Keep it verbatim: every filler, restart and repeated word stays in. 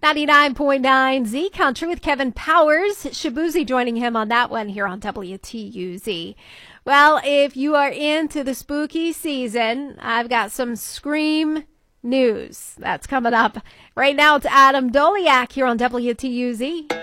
ninety-nine point nine Z Country with Kevin Powers. Shabuzi joining him on that one here on W T U Z. Well, if you are into the spooky season, I've got some Scream news that's coming up. Right now, it's Adam Doliak here on W T U Z.